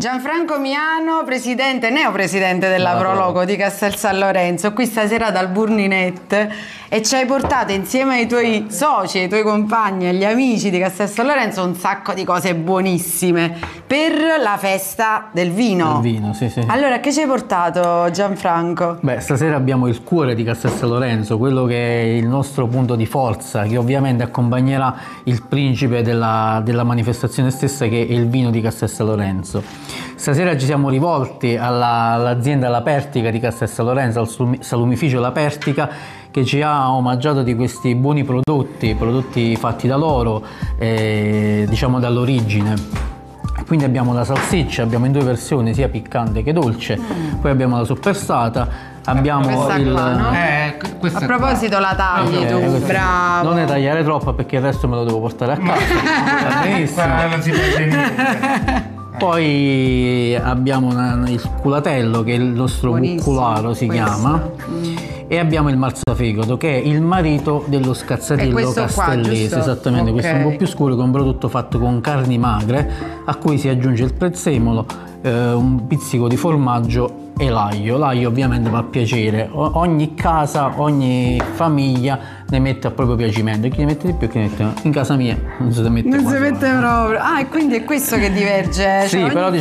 Gianfranco Miano, presidente, neopresidente della Proloco di Castel San Lorenzo, qui stasera dal Burninet, e ci hai portato insieme ai tuoi soci, ai tuoi compagni, agli amici di Castel San Lorenzo un sacco di cose buonissime per la festa del vino. Del vino, sì, sì. Allora, che ci hai portato, Gianfranco? Beh, stasera abbiamo il cuore di Castel San Lorenzo, quello che è il nostro punto di forza, che ovviamente accompagnerà il principe della manifestazione stessa, che è il vino di Castel San Lorenzo. Stasera ci siamo rivolti all'azienda La Pertica di Castel San Lorenzo, al salumificio La Pertica, che ci ha omaggiato di questi buoni prodotti fatti da loro, diciamo dall'origine. Quindi abbiamo la salsiccia, abbiamo in due versioni, sia piccante che dolce, poi abbiamo la soppressata, abbiamo questa il... qua, no? A proposito la tagli tu, bravo. Non ne tagliare troppo perché il resto me lo devo portare a casa. Benissimo. Non si prende niente. Poi abbiamo il culatello, che è il nostro buccularo si chiama, e abbiamo il marzafegato, che è il marito dello scazzatillo castellese, esattamente, questo è un po' più scuro, che è un prodotto fatto con carni magre a cui si aggiunge il prezzemolo, un pizzico di formaggio e l'aglio. L'aglio ovviamente va a piacere, ogni casa, ogni famiglia ne mette a proprio piacimento, chi ne mette di più, chi ne mette... In casa mia non si mette proprio. Ah, e quindi è questo che diverge, sì, cioè, però